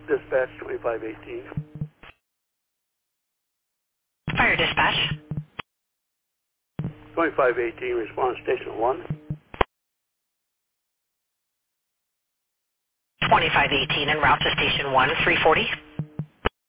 Dispatch 2518. Fire dispatch. 2518, response station 1. 2518 en route to station 1, 340.